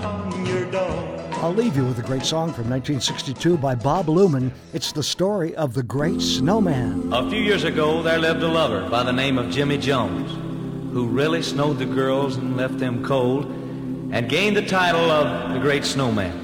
upon your door. I'll leave you with a great song from 1962 by Bob Luman. It's the story of the Great Snowman. A few years ago, there lived a lover by the name of Jimmy Jones, who really snowed the girls and left them cold, and gained the title of the Great Snowman.